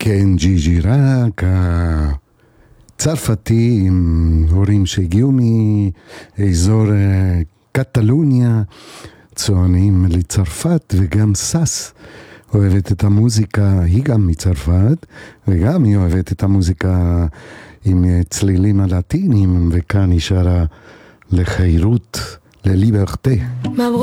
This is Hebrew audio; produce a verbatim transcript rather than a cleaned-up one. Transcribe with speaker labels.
Speaker 1: כן, ג'יג'י רק, הצרפתי עם הורים שהגיעו מאזור קטלוניה, צוענים לצרפת, וגם סס אוהבת את המוזיקה, היא גם מצרפת, וגם היא אוהבת את המוזיקה עם צלילים הלטיניים, וכאן היא שרה לחירות, לליברטה.